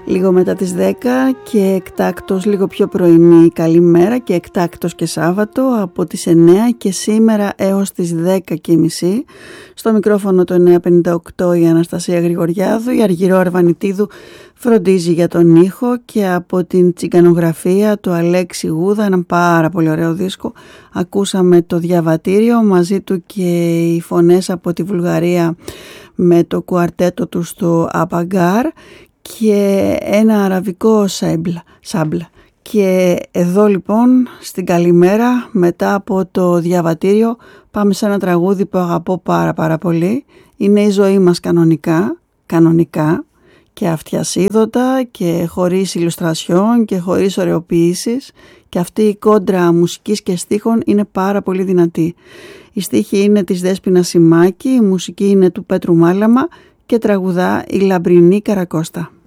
λίγο μετά τις 10 και εκτάκτος λίγο πιο πρωινή καλημέρα και εκτάκτος και Σάββατο από τις 9 και σήμερα έως τις 10:30. Στο μικρόφωνο το 958 η Αναστασία Γρηγοριάδου, η Αργυρό Αρβανιτίδου φροντίζει για τον ήχο και από την τσιγκανογραφία του Αλέξη Γούδα, ένα πάρα πολύ ωραίο δίσκο, ακούσαμε το Διαβατήριο, μαζί του και οι φωνές από τη Βουλγαρία με το κουαρτέτο του στο Αμπαγκάρ και ένα αραβικό σάμπλα. Και εδώ λοιπόν στην καλημέρα μετά από το Διαβατήριο πάμε σε ένα τραγούδι που αγαπώ πάρα πολύ. Είναι η ζωή μας κανονικά και αυτιασίδωτα και χωρίς ηλουστρασιόν και χωρίς ωρεοποίησεις, και αυτή η κόντρα μουσικής και στίχων είναι πάρα πολύ δυνατή. Η στίχη είναι της Δέσποινα Σιμάκη, η μουσική είναι του Πέτρου Μάλαμα και τραγουδά η Λαμπρινή Καρακώστα.